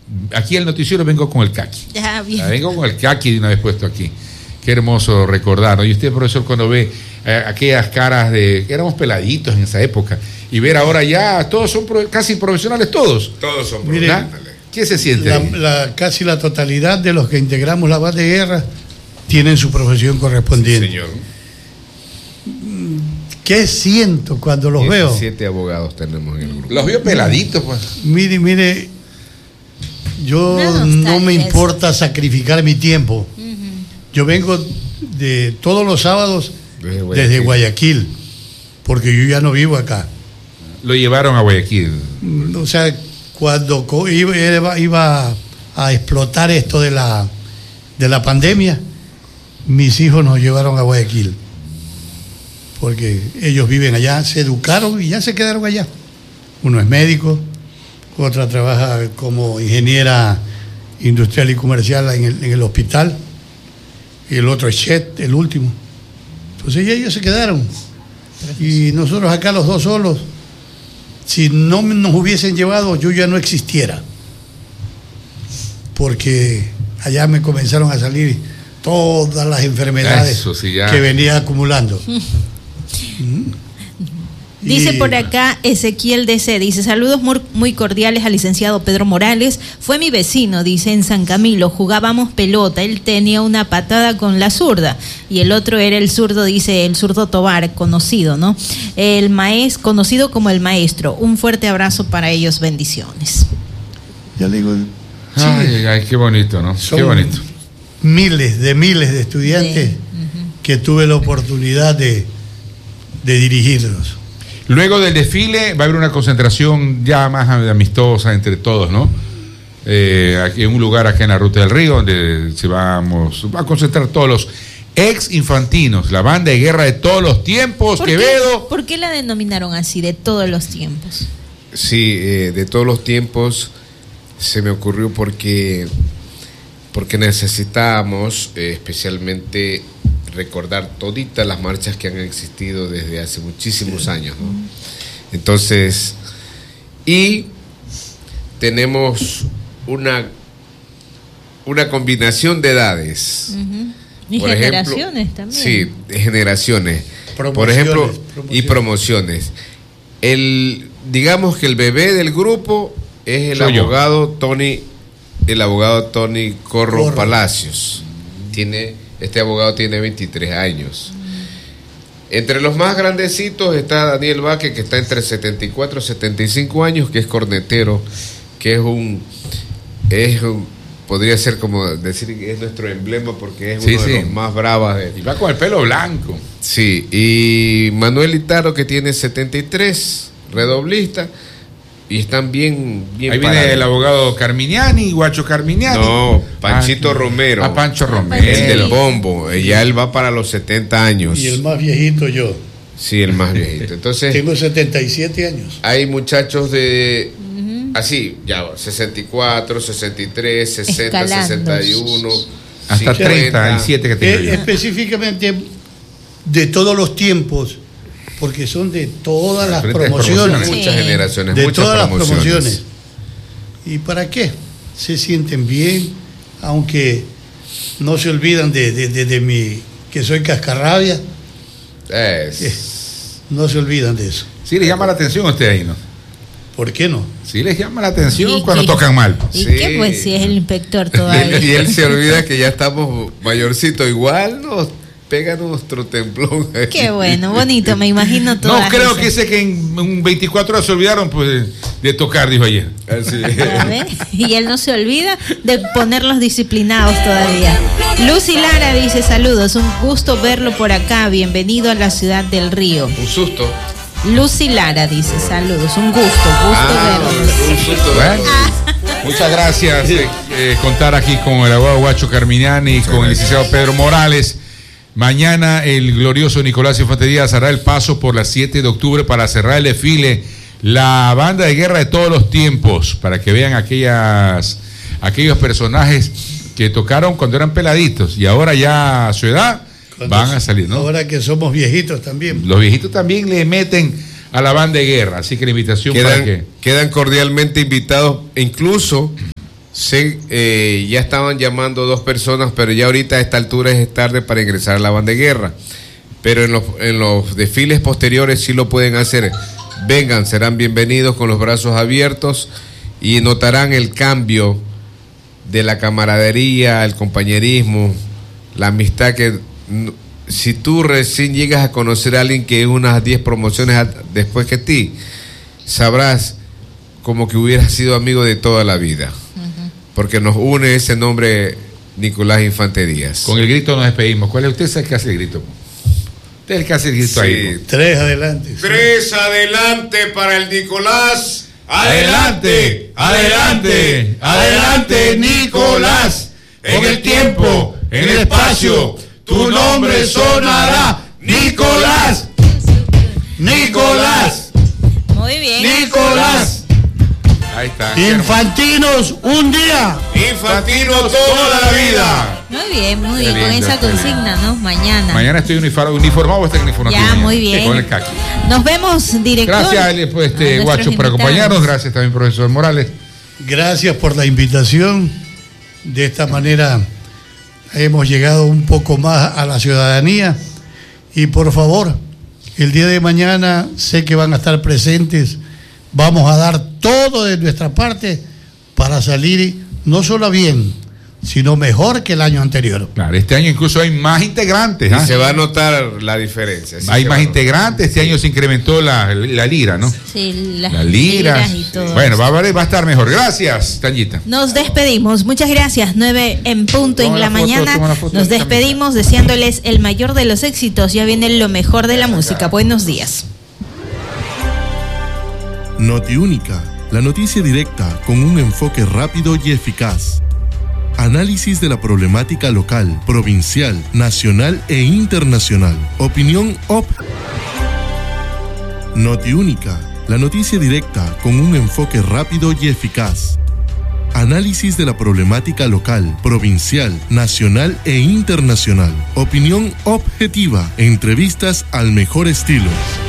aquí al noticiero vengo con el caqui. Vengo con el caqui de una vez puesto aquí. Qué hermoso recordar, ¿no? Y usted, profesor, cuando ve aquellas caras de... Éramos peladitos en esa época. Y ver ahora ya, todos son casi profesionales, todos. Todos son profesionales. ¿Qué se siente? Casi la totalidad de los que integramos la banda de guerra tienen su profesión correspondiente. Sí, señor. ¿Qué siento cuando los veo? 17 abogados tenemos en el grupo. Los veo peladitos, pues. Mire, yo no me importa sacrificar mi tiempo. Yo vengo de todos los sábados desde Guayaquil, porque yo ya no vivo acá. Lo llevaron a Guayaquil. O sea, cuando iba a explotar esto de la pandemia, mis hijos nos llevaron a Guayaquil, porque ellos viven allá, se educaron y ya se quedaron allá. Uno es médico, otra trabaja como ingeniera industrial y comercial en el hospital, y el otro es chef, el último. Entonces ellos se quedaron. Y nosotros acá los dos solos, si no nos hubiesen llevado, yo ya no existiera. Porque allá me comenzaron a salir todas las enfermedades que venía acumulando. Dice por acá Ezequiel DC, dice: saludos muy cordiales al licenciado Pedro Morales. Fue mi vecino, dice, en San Camilo. Jugábamos pelota, él tenía una patada con la zurda y el otro era el zurdo, dice, el zurdo Tobar, conocido, ¿no? Conocido como el maestro. Un fuerte abrazo para ellos, bendiciones. Ya le digo, sí, ay, qué bonito, ¿no? Son qué bonito. Miles de estudiantes que tuve la oportunidad de dirigirlos. Luego del desfile va a haber una concentración ya más amistosa entre todos, ¿no? Aquí en un lugar acá en la Ruta del Río, donde va a concentrar todos los ex infantinos, la banda de guerra de todos los tiempos, Quevedo. ¿Por qué la denominaron así, de todos los tiempos? Sí, de todos los tiempos se me ocurrió porque necesitábamos especialmente recordar toditas las marchas que han existido desde hace muchísimos años, ¿no? Entonces, y tenemos una combinación de edades. Y por generaciones ejemplo, también. Sí, generaciones. Por ejemplo, y promociones. Digamos que el bebé del grupo es el abogado Tony Corro Palacios. Este abogado tiene 23 años. Entre los más grandecitos está Daniel Vázquez, que está entre 74 y 75 años, que es cornetero, que podría ser como decir que es nuestro emblema, porque es uno de los más bravos. Y va con el pelo blanco. Sí, y Manuel Itaro, que tiene 73, redoblista. Y están bien ahí viene el abogado Carminiani, Guacho Carminiani. No, Panchito Romero. Pancho Romero. El del bombo. Ya él va para los 70 años. Y el más viejito yo. Sí, el más viejito. Entonces, tengo 77 años. Hay muchachos de así, ya 64, 63, 60, escalando. 61, hasta 37 que tengo yo. Específicamente de todos los tiempos, porque son de todas las promociones. Muchas generaciones, de muchas todas promociones. las promociones. ¿Y para qué? Se sienten bien, aunque no se olvidan de mi, que soy cascarrabia. No se olvidan de eso. Sí, le llama la atención a usted ahí, ¿no? ¿Por qué no? Sí, les llama la atención cuando tocan mal. ¿Y qué, pues, si es el inspector todavía? Y él se olvida que ya estamos mayorcitos. Igual nos pega nuestro templón. Qué bueno, bonito, me imagino todo. No creo que sé que en un 24 horas se olvidaron pues de tocar, dijo ayer. Así. Y él no se olvida de ponerlos disciplinados todavía. Lucy Lara dice: saludos, un gusto verlo por acá, bienvenido a la ciudad del Río. Un susto. Lucy Lara dice: saludos, un gusto verlo. Un susto. Bueno, muchas gracias contar aquí con el abogado Guacho Carminiani y con el licenciado Pedro Morales. Mañana el glorioso Nicolás Infantería hará el paso por las 7 de octubre para cerrar el desfile, la banda de guerra de todos los tiempos, para que vean aquellos personajes que tocaron cuando eran peladitos y ahora ya a su edad van a salir, ¿no? Ahora que somos viejitos también. Los viejitos también le meten a la banda de guerra, así que la invitación para que... Quedan cordialmente invitados, incluso Ya estaban llamando 2 personas, pero ya ahorita a esta altura es tarde para ingresar a la banda de guerra. Pero en los desfiles posteriores sí lo pueden hacer. Vengan, serán bienvenidos con los brazos abiertos y notarán el cambio de la camaradería, el compañerismo, la amistad que... Si tú recién llegas a conocer a alguien que es unas 10 promociones después que ti, sabrás como que hubieras sido amigo de toda la vida. Porque nos une ese nombre, Nicolás Infante Díaz. Con el grito nos despedimos. ¿Cuál es? Usted sabe qué hace el grito. Usted es el que hace el grito ahí. 3 adelante. 3 adelante para el Nicolás. Adelante, adelante, adelante, Nicolás. En el tiempo, en el espacio, tu nombre sonará. Nicolás. Nicolás. Muy bien. Nicolás. Ahí está. Infantinos, un día. Infantinos toda la vida. Muy bien, Qué con lindo, esa qué consigna, ¿no? Mañana estoy uniformado o está uniformado. Ya, muy bien. Con el caqui. Nos vemos, director. Gracias, Guacho, por invitados. acompañarnos. Gracias también, profesor Morales. Gracias por la invitación. De esta manera hemos llegado un poco más a la ciudadanía. Y por favor, el día de mañana sé que van a estar presentes. Vamos a dar todo de nuestra parte para salir no solo bien, sino mejor que el año anterior. Claro, este año incluso hay más integrantes. Y se va a notar la diferencia. Hay más integrantes. Este año se incrementó la lira, ¿no? Sí, las la lira. liras y todo. Bueno, va a estar mejor. Gracias, Tanyita. Nos despedimos. Muchas gracias. 9 en punto en la mañana. Nos despedimos deseándoles el mayor de los éxitos. Ya viene lo mejor de la música. Buenos días. Notiúnica, la noticia directa con un enfoque rápido y eficaz. Análisis de la problemática local, provincial, nacional e internacional. Opinión Notiúnica, la noticia directa con un enfoque rápido y eficaz. Análisis de la problemática local, provincial, nacional e internacional. Opinión objetiva. Entrevistas al mejor estilo.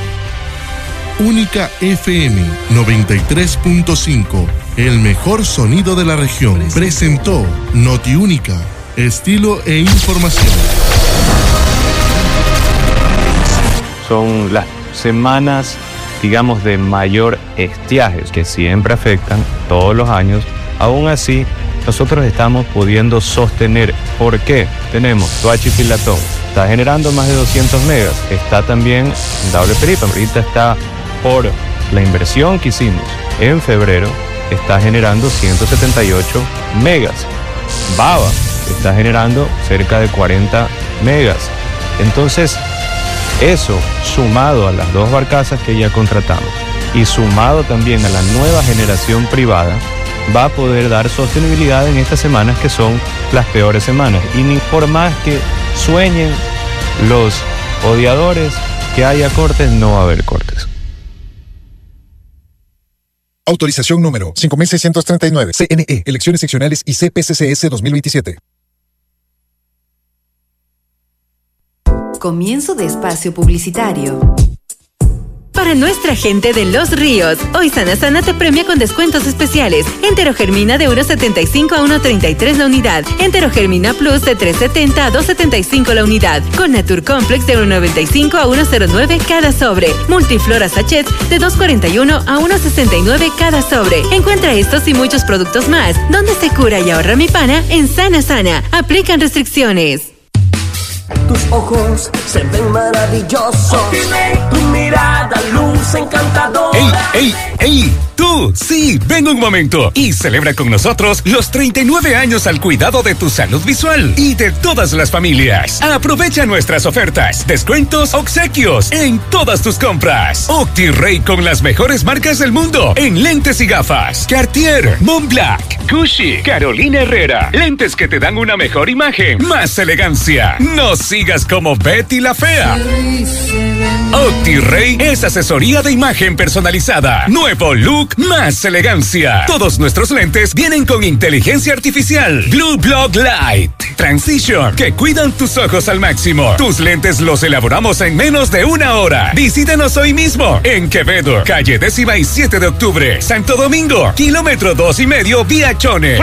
Única FM 93.5, el mejor sonido de la región. Presentó Notiúnica, estilo e información. Son las semanas, digamos, de mayor estiaje, que siempre afectan todos los años. Aún así, nosotros estamos pudiendo sostener. ¿Por qué? Tenemos Toachi Pilatón, está generando más de 200 megas. Está también Daule-Peripa, ahorita está por la inversión que hicimos en febrero, está generando 178 megas. Baba está generando cerca de 40 megas. Entonces, eso sumado a las 2 barcazas que ya contratamos y sumado también a la nueva generación privada, va a poder dar sostenibilidad en estas semanas que son las peores semanas. Y ni por más que sueñen los odiadores que haya cortes, no va a haber cortes. Autorización número 5639. CNE, Elecciones Seccionales y CPCCS 2027. Comienzo de espacio publicitario. Para nuestra gente de Los Ríos, hoy Sana Sana te premia con descuentos especiales. Enterogermina de 1.75 a 1.33 la unidad. Enterogermina Plus de 3.70 a 2.75 la unidad. Con Natur Complex de 1.95 a 1.09 cada sobre. Multiflora Sachets de 2.41 a 1.69 cada sobre. Encuentra estos y muchos productos más. Donde se cura y ahorra mi pana en Sana Sana. Aplican restricciones. Tus ojos se ven maravillosos. Tu mirada luce encantadora. ¡Ey, ey, ey! ¡Tú! Sí, ven un momento y celebra con nosotros los 39 años al cuidado de tu salud visual y de todas las familias. Aprovecha nuestras ofertas, descuentos, obsequios en todas tus compras. OptiRay con las mejores marcas del mundo en lentes y gafas. Cartier, Montblanc, Gucci, Carolina Herrera. Lentes que te dan una mejor imagen, más elegancia. No sigas como Betty la Fea. OptiRay es asesoría de imagen personalizada. Nuevo look, más elegancia. Todos nuestros lentes vienen con inteligencia artificial. Blue Block Light Transition, que cuidan tus ojos al máximo. Tus lentes los elaboramos en menos de 1 hora. Visítanos hoy mismo en Quevedo, calle 10ª y 7 de octubre. Santo Domingo, kilómetro 2,5 vía Chone.